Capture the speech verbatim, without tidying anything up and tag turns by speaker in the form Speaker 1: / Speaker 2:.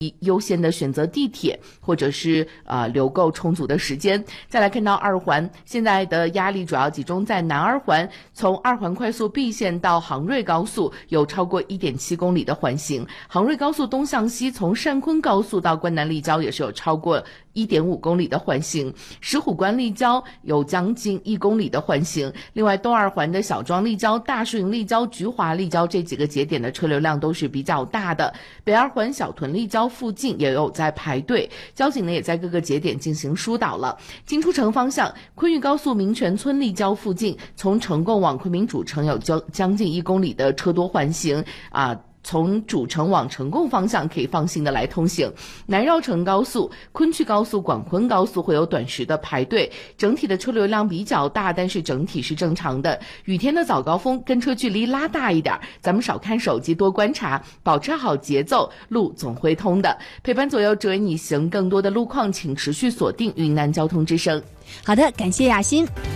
Speaker 1: 优先的选择地铁，或者是呃留够充足的时间。再来看到二环，现在的压力主要集中在南二环，从二环快速 B 线到杭瑞高速有超过 一点七公里的环形，杭瑞高速东向西从单昆高速到关南立交也是有超过 一点五公里的环形，石虎关立交有将近一公里的环形。另外东二环的小庄立交、大树营立交、菊华立交这几个节点的车流量都是比较大的。北二环小屯立交附近也有在排队，交警呢也在各个节点进行疏导了。进出城方向，昆玉高速民权村立交附近，从成贡往昆明主城有将将近一公里的车多环形啊。从主城往成贡方向可以放心的来通行。南绕城高速、昆曲高速、广昆高速会有短时的排队，整体的车流量比较大，但是整体是正常的。雨天的早高峰跟车距离拉大一点，咱们少看手机，多观察，保持好节奏，路总会通的。陪伴左右指引你行，更多的路况请持续锁定云南交通之声。
Speaker 2: 好的，感谢雅欣。